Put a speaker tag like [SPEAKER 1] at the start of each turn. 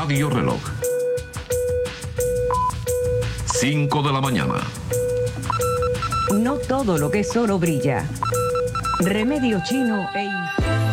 [SPEAKER 1] Radio Reloj. 5 de la mañana.
[SPEAKER 2] No todo lo que es oro brilla. Remedio chino e